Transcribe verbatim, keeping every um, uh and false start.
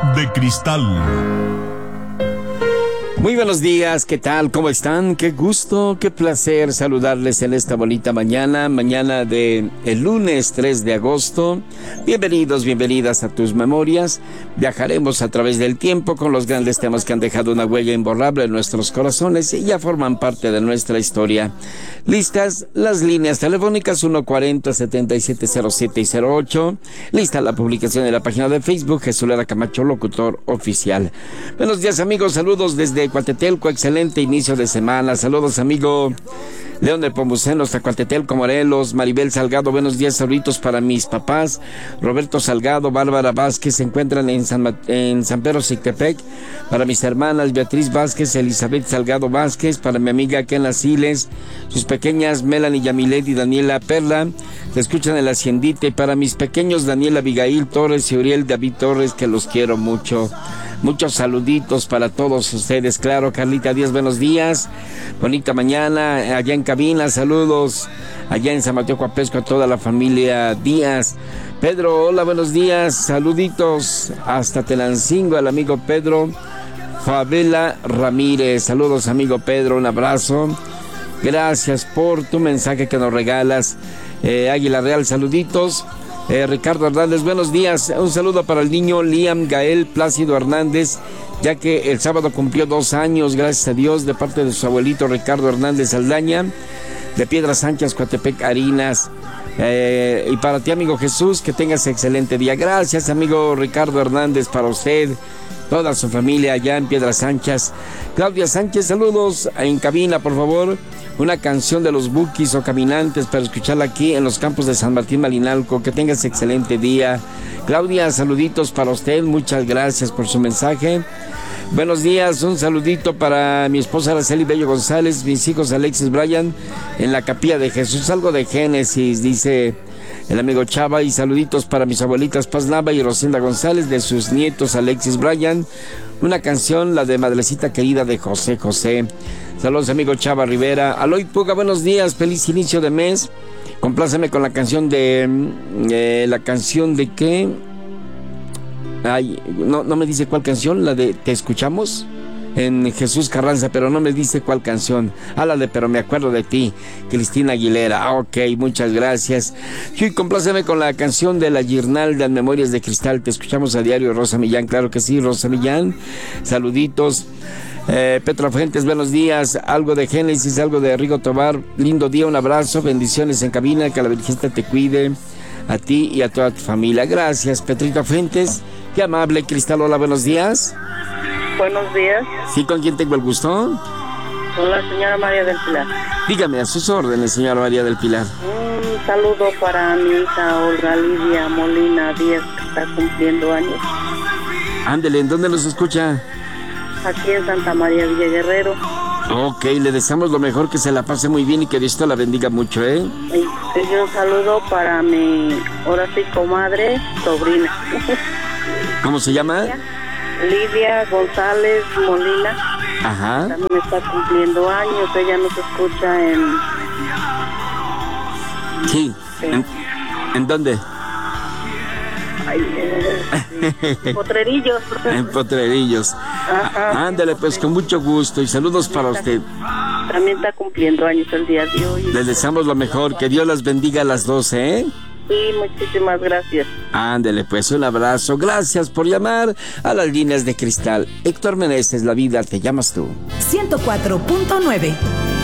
de Cristal. Muy buenos días, ¿qué tal? ¿Cómo están? Qué gusto, qué placer saludarles en esta bonita mañana, mañana de el lunes tres de agosto. Bienvenidos, bienvenidas a Tus Memorias. Viajaremos a través del tiempo con los grandes temas que han dejado una huella imborrable en nuestros corazones y ya forman parte de nuestra historia. Listas las líneas telefónicas uno cuarenta, setenta y siete cero siete y cero ocho. Lista la publicación de la página de Facebook Jesús Lara Camacho, locutor oficial. Buenos días, amigos, saludos desde Cuatetelco, excelente inicio de semana. Saludos, amigo León de Pomuceno, hasta Cuatetelco, Morelos. Maribel Salgado, buenos días, saluditos para mis papás. Roberto Salgado, Bárbara Vázquez, se encuentran en San, en San Pedro Sictepec. Para mis hermanas Beatriz Vázquez, Elizabeth Salgado Vázquez. Para mi amiga Kena Siles, sus pequeñas Melanie Yamilet y Daniela Perla, se escuchan en la Haciendita. Y para mis pequeños Daniela Abigail Torres y Uriel David Torres, que los quiero mucho. Muchos saluditos para todos ustedes, claro. Carlita Díaz, buenos días, bonita mañana, allá en cabina, saludos, allá en San Mateo Coapesco a toda la familia Díaz. Pedro, hola, buenos días, saluditos hasta Telancingo, al amigo Pedro. Fabela Ramírez, saludos, amigo Pedro, un abrazo, gracias por tu mensaje que nos regalas. eh, Águila Real, saluditos. Eh, Ricardo Hernández, buenos días, un saludo para el niño Liam Gael Plácido Hernández, ya que el sábado cumplió dos años, gracias a Dios, de parte de su abuelito Ricardo Hernández Aldaña, de Piedras Sánchez, Coatepec, Harinas. Eh, y para ti, amigo Jesús, que tengas excelente día. Gracias, amigo Ricardo Hernández, para usted, toda su familia allá en Piedras Sánchez. Claudia Sánchez, saludos en cabina, por favor. Una canción de los Bukis o Caminantes para escucharla aquí en los campos de San Martín Malinalco. Que tengas excelente día. Claudia, saluditos para usted, muchas gracias por su mensaje. Buenos días, un saludito para mi esposa Araceli Bello González, mis hijos Alexis Brian, en la Capilla de Jesús, algo de Génesis, dice el amigo Chava. Y saluditos para mis abuelitas Paz Nava y Rosenda González, de sus nietos Alexis Brian. Una canción, la de Madrecita Querida, de José José. Saludos, amigo Chava Rivera. Aloy Puga, buenos días, feliz inicio de mes. Compláceme con la canción de... Eh, ¿La canción de qué? Ay, no, no me dice cuál canción, la de Te Escuchamos, en Jesús Carranza, pero no me dice cuál canción. Ah, la de Pero Me Acuerdo de Ti, Cristina Aguilera. Ah, ok, muchas gracias. Y compláceme con la canción de La Guirnalda en Memorias de Cristal. Te escuchamos a diario, Rosa Millán. Claro que sí, Rosa Millán. Saluditos. Eh, Petra Fuentes, buenos días. Algo de Génesis, algo de Rigo Tobar. Lindo día, un abrazo, bendiciones en cabina, que la Virgencita te cuide, a ti y a toda tu familia. Gracias, Petrita Fuentes. Qué amable. Cristal, hola, buenos días. Buenos días. ¿Sí, con quién tengo el gusto? Con la señora María del Pilar. Dígame, a sus órdenes, señora María del Pilar. Un saludo para mi hija Olga Lidia Molina Díaz, que está cumpliendo años. Ándele, ¿en dónde nos escucha? Aquí en Santa María Villa Guerrero. Ok, le deseamos lo mejor, que se la pase muy bien y que Dios la bendiga mucho, ¿eh? Y, y un saludo para mi, ahora sí, comadre, sobrina. ¿Cómo se llama? Lidia González Molina. Ajá. También está cumpliendo años, ella nos escucha en... Sí. sí. ¿En, ¿En dónde? Ay, en Potrerillos. En Potrerillos. Ajá. Ándale, pues, con mucho gusto y saludos para usted. También está cumpliendo años el día de hoy. Les deseamos lo mejor, que Dios las bendiga a las doce, ¿eh? Sí, muchísimas gracias. Ándele, pues, un abrazo. Gracias por llamar a las líneas de cristal. Héctor Meneses, la vida te llamas tú. ciento cuatro punto nueve